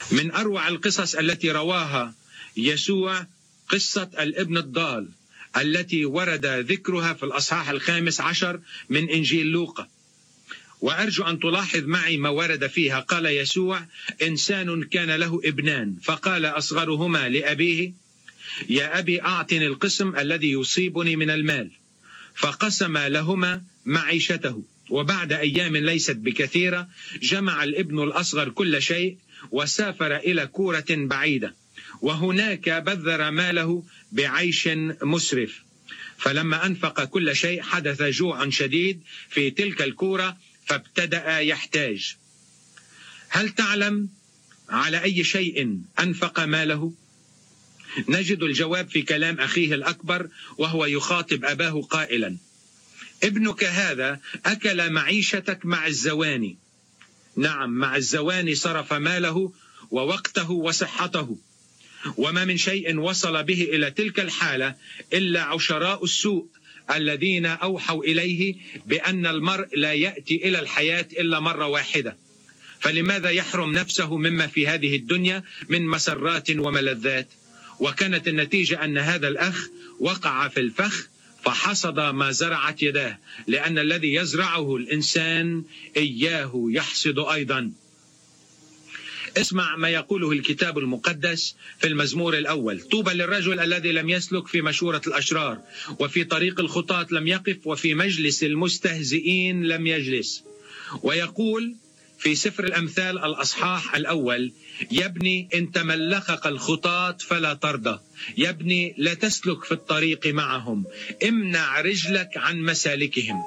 من أروع القصص التي رواها يسوع قصة الابن الضال التي ورد ذكرها في الأصحاح 15 من إنجيل لوقا، وأرجو أن تلاحظ معي ما ورد فيها. قال يسوع: إنسان كان له ابنان، فقال أصغرهما لأبيه: يا أبي أعطني القسم الذي يصيبني من المال، فقسم لهما معيشته. وبعد أيام ليست بكثيرة جمع الابن الأصغر كل شيء وسافر إلى كورة بعيدة، وهناك بذر ماله بعيش مسرف. فلما أنفق كل شيء حدث جوع شديد في تلك الكورة، فابتدأ يحتاج. هل تعلم على أي شيء أنفق ماله؟ نجد الجواب في كلام أخيه الأكبر، وهو يخاطب أباه قائلا: ابنك هذا أكل معيشتك مع الزواني. نعم، مع الزواني صرف ماله ووقته وصحته، وما من شيء وصل به إلى تلك الحالة إلا عشراء السوء الذين أوحوا إليه بأن المرء لا يأتي إلى الحياة إلا مرة واحدة، فلماذا يحرم نفسه مما في هذه الدنيا من مسرات وملذات؟ وكانت النتيجة أن هذا الأخ وقع في الفخ فحصد ما زرعت يداه، لأن الذي يزرعه الإنسان إياه يحصد أيضا. اسمع ما يقوله الكتاب المقدس في المزمور الأول: طوبى للرجل الذي لم يسلك في مشورة الأشرار، وفي طريق الخطاة لم يقف، وفي مجلس المستهزئين لم يجلس. ويقول في سفر الأمثال الأصحاح الأول: يا ابني إن تملخك الخطاة فلا ترضى، يا ابني لا تسلك في الطريق معهم، امنع رجلك عن مسالكهم.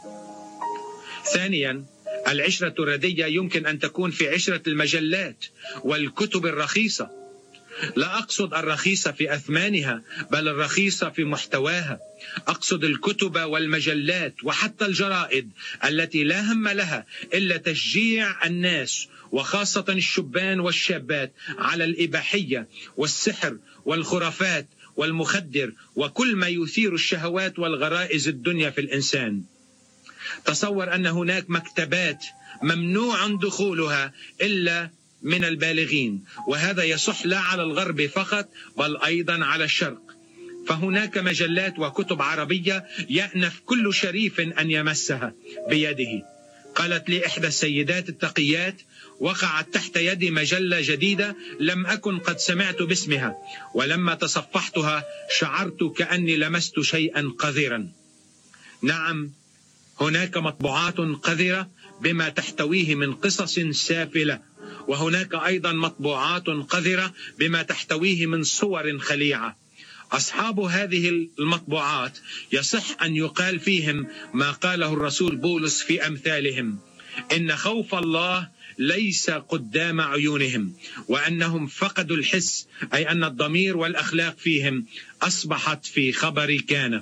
ثانيا، العشرة الردية يمكن أن تكون في عشرة المجلات والكتب الرخيصة. لا أقصد الرخيصة في أثمانها، بل الرخيصة في محتواها. أقصد الكتب والمجلات وحتى الجرائد التي لا هم لها إلا تشجيع الناس وخاصة الشبان والشابات على الإباحية والسحر والخرافات والمخدر وكل ما يثير الشهوات والغرائز الدنيا في الإنسان. تصور أن هناك مكتبات ممنوع دخولها إلا من البالغين، وهذا يصح لا على الغرب فقط بل أيضا على الشرق. فهناك مجلات وكتب عربية يأنف كل شريف أن يمسها بيده. قالت لي إحدى السيدات التقيات: وقعت تحت يدي مجلة جديدة لم أكن قد سمعت باسمها، ولما تصفحتها شعرت كأني لمست شيئا قذرا. نعم، هناك مطبوعات قذرة بما تحتويه من قصص سافلة، وهناك أيضا مطبوعات قذرة بما تحتويه من صور خليعة. أصحاب هذه المطبوعات يصح أن يقال فيهم ما قاله الرسول بولس في أمثالهم: إن خوف الله ليس قدام عيونهم، وأنهم فقدوا الحس، أي أن الضمير والأخلاق فيهم أصبحت في خبر كان.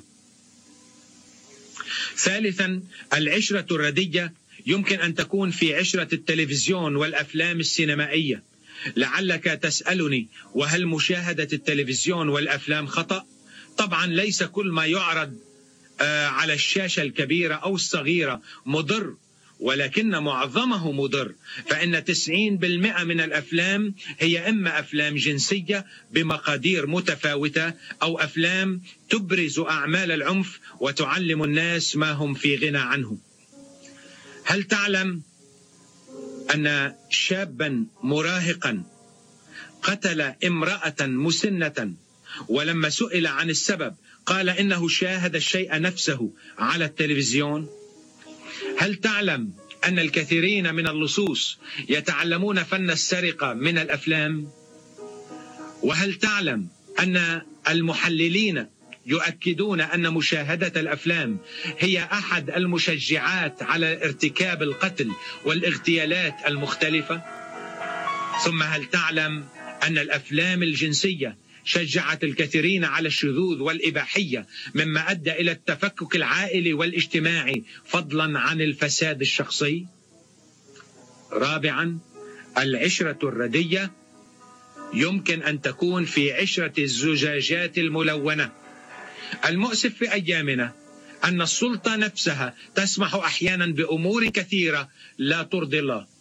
ثالثا، العشرة الردية يمكن أن تكون في عشرة التلفزيون والأفلام السينمائية. لعلك تسألني: وهل مشاهدة التلفزيون والأفلام خطأ؟ طبعا ليس كل ما يعرض على الشاشة الكبيرة أو الصغيرة مضر، ولكن معظمه مضر. فإن 90% من الأفلام هي إما أفلام جنسية بمقادير متفاوتة، أو أفلام تبرز أعمال العنف وتعلم الناس ما هم في غنى عنه. هل تعلم أن شابا مراهقا قتل امرأة مسنة، ولما سئل عن السبب قال إنه شاهد الشيء نفسه على التلفزيون؟ هل تعلم أن الكثيرين من اللصوص يتعلمون فن السرقة من الأفلام؟ وهل تعلم أن المحللين يؤكدون أن مشاهدة الأفلام هي أحد المشجعات على ارتكاب القتل والاغتيالات المختلفة؟ ثم هل تعلم أن الأفلام الجنسية شجعت الكثيرين على الشذوذ والإباحية، مما أدى إلى التفكك العائلي والاجتماعي فضلا عن الفساد الشخصي؟ رابعا، العشرة الردية يمكن أن تكون في عشرة الزجاجات الملونة. المؤسف في أيامنا أن السلطة نفسها تسمح أحيانا بأمور كثيرة لا ترضي الله.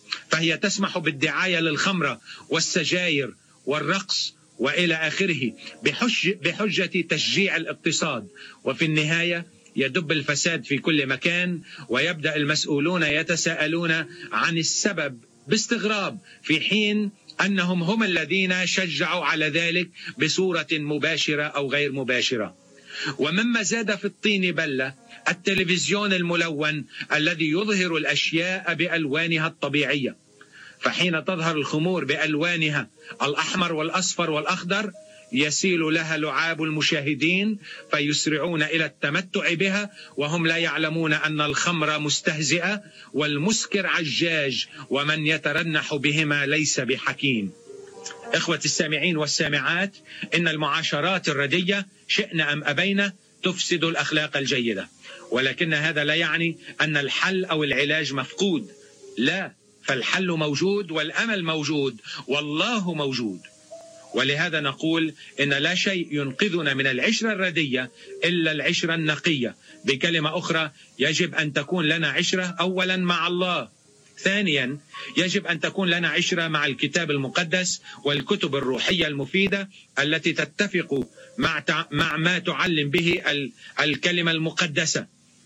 فهي تسمح بالدعاية للخمرة والسجاير والرقص وإلى آخره بحجة تشجيع الاقتصاد. وفي النهاية يدب الفساد في كل مكان، ويبدأ المسؤولون يتساءلون عن السبب باستغراب، في حين أنهم هم الذين شجعوا على ذلك بصورة مباشرة أو غير مباشرة. ومما زاد في الطين بلة التلفزيون الملون الذي يظهر الأشياء بألوانها الطبيعية، فحين تظهر الخمور بألوانها الأحمر والأصفر والأخضر يسيل لها لعاب المشاهدين فيسرعون إلى التمتع بها، وهم لا يعلمون أن الخمر مستهزئة والمسكر عجاج، ومن يترنح بهما ليس بحكيم. إخوة السامعين والسامعات، إن المعاشرات الردية شئنا أم أبينا تفسد الأخلاق الجيدة، ولكن هذا لا يعني أن الحل أو العلاج مفقود، لا، فالحل موجود والأمل موجود والله موجود. ولهذا نقول إن لا شيء ينقذنا من العشرة الردية إلا العشرة النقية. بكلمة أخرى، يجب أن تكون لنا عشرة أولا مع الله، ثانيا يجب أن تكون لنا عشرة مع الكتاب المقدس والكتب الروحية المفيدة التي تتفق مع ما تعلم به الكلمة المقدسة.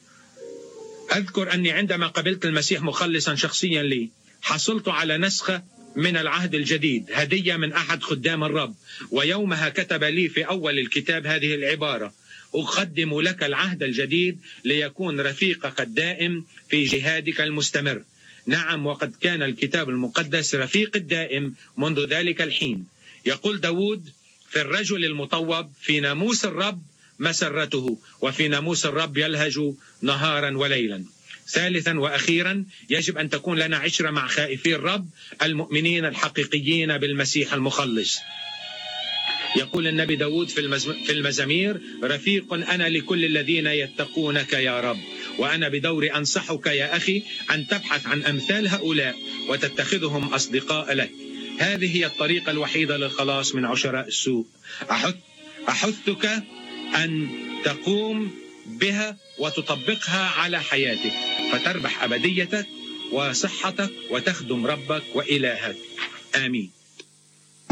أذكر أني عندما قبلت المسيح مخلصا شخصيا لي حصلت على نسخة من العهد الجديد هدية من أحد خدام الرب، ويومها كتب لي في أول الكتاب هذه العبارة: أقدم لك العهد الجديد ليكون رفيقك الدائم في جهادك المستمر. نعم، وقد كان الكتاب المقدس رفيق الدائم منذ ذلك الحين. يقول داود في الرجل المطوب: في ناموس الرب مسرته، وفي ناموس الرب يلهج نهارا وليلا. ثالثا وأخيرا، يجب أن تكون لنا عشرة مع خائفي الرب المؤمنين الحقيقيين بالمسيح المخلص. يقول النبي داود في المزامير: رفيق أنا لكل الذين يتقونك يا رب. وأنا بدوري أنصحك يا أخي أن تبحث عن أمثال هؤلاء وتتخذهم أصدقاء لك. هذه هي الطريقة الوحيدة للخلاص من عشراء السوء. أحثك أن تقوم بها وتطبقها على حياتك فتربح أبديتك وصحتك وتخدم ربك وإلهك. آمين.